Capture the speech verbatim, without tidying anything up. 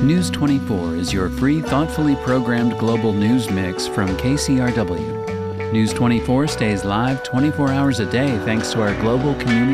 News twenty-four is your free, thoughtfully programmed global news mix from K C R W. News twenty-four stays live twenty-four hours a day thanks to our global community